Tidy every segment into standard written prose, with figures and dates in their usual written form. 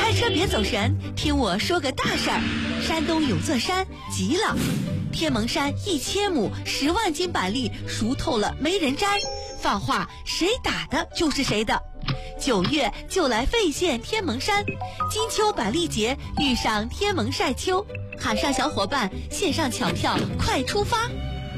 开车别走神，听我说个大事儿。山东有座山急了，天门山1000亩10万斤板栗熟透了没人摘，放话谁打的就是谁的。9月就来费县天门山，金秋板栗节遇上天门晒秋，喊上小伙伴线上抢票，快出发！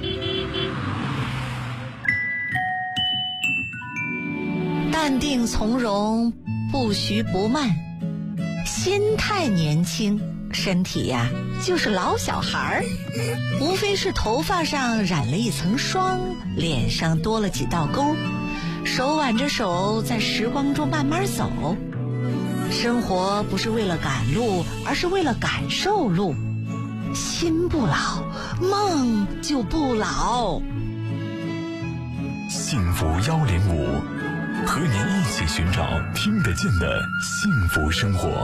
淡定从容，不徐不慢，心态年轻，身体呀就是老小孩儿，无非是头发上染了一层霜，脸上多了几道沟，手挽着手在时光中慢慢走。生活不是为了赶路，而是为了感受路。心不老，梦就不老。 幸福105，和您一起寻找听得见的幸福生活。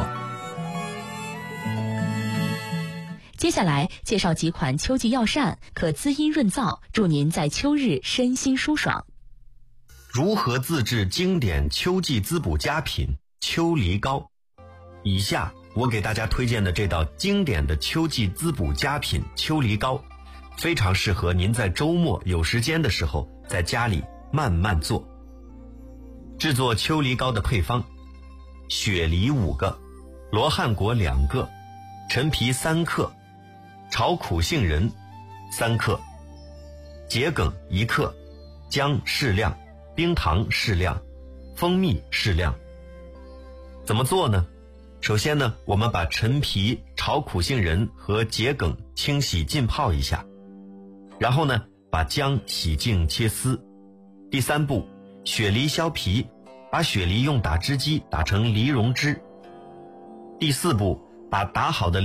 接下来介绍几款秋季药膳，可滋阴润燥，助您在秋日身心舒爽。 如何自制经典秋季滋补佳品秋梨膏？以下我给大家推荐的这道经典的秋季滋补佳品秋梨膏，非常适合您在周末有时间的时候在家里慢慢做。制作秋梨膏的配方：雪梨5个，罗汉果2个，陈皮3克，炒苦杏仁3克，桔梗1克，姜适量，冰糖适量，蜂蜜适量。怎么做呢？首先呢，我们把陈皮、炒苦杏仁和桔梗清洗浸泡一下，然后呢，把姜洗净切丝。第3步，雪梨削皮，把雪梨用打汁机打成梨蓉汁。第4步，把打好的